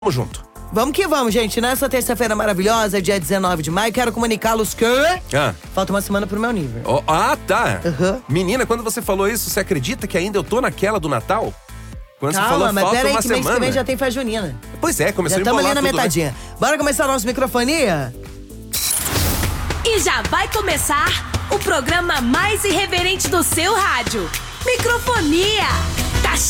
Tamo junto. Vamos que vamos, gente. Nessa terça-feira maravilhosa, dia 19 de maio, quero comunicá-los que... falta uma semana pro meu nível. Tá. Uhum. Menina, quando você falou isso, você acredita que ainda eu tô naquela do Natal? Quando você falou, mas falta pera aí, uma que mês semana. que vem já tem festa junina. Pois é, começou a Já estamos embolar ali na tudo, né? metadinha. Bora começar nosso microfonia? E já vai começar o programa mais irreverente do seu rádio. Microfonia!